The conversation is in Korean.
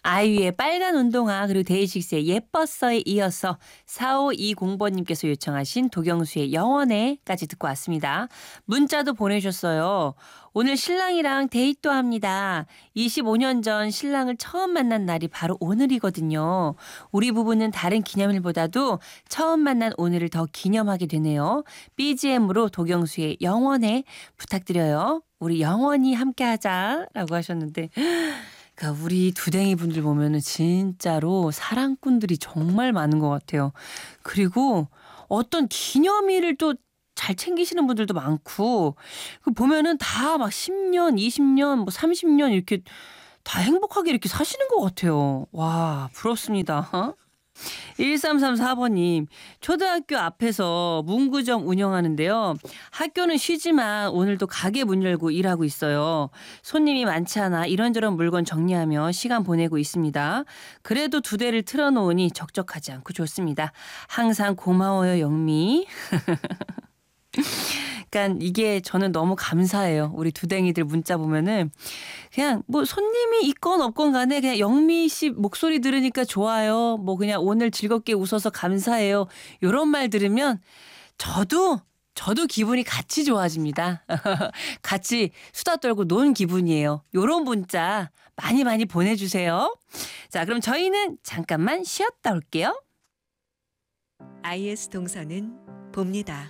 아이유의 빨간 운동화 그리고 데이식스의 예뻤어에 이어서 4520번님께서 요청하신 도경수의 영원해까지 듣고 왔습니다. 문자도 보내주셨어요. 오늘 신랑이랑 데이트도 합니다. 25년 전 신랑을 처음 만난 날이 바로 오늘이거든요. 우리 부부는 다른 기념일보다도 처음 만난 오늘을 더 기념하게 되네요. BGM으로 도경수의 영원해 부탁드려요. 우리 영원히 함께하자라고 하셨는데 그러니까 우리 두댕이 분들 보면은 진짜로 사랑꾼들이 정말 많은 것 같아요. 그리고 어떤 기념일을 또 잘 챙기시는 분들도 많고 그 보면은 다 막 10년, 20년, 뭐 30년 이렇게 다 행복하게 이렇게 사시는 것 같아요. 와, 부럽습니다. 1334번님, 초등학교 앞에서 문구점 운영하는데요. 학교는 쉬지만 오늘도 가게 문 열고 일하고 있어요. 손님이 많지 않아 이런저런 물건 정리하며 시간 보내고 있습니다. 그래도 두 대를 틀어놓으니 적적하지 않고 좋습니다. 항상 고마워요, 영미. 그러니까 이게 저는 너무 감사해요. 우리 두댕이들 문자 보면은 그냥 뭐 손님이 있건 없건 간에 그냥 영미 씨 목소리 들으니까 좋아요. 뭐 그냥 오늘 즐겁게 웃어서 감사해요. 요런 말 들으면 저도 기분이 같이 좋아집니다. 같이 수다 떨고 논 기분이에요. 요런 문자 많이 많이 보내주세요. 자, 그럼 저희는 잠깐만 쉬었다 올게요. IS 동서는 봅니다.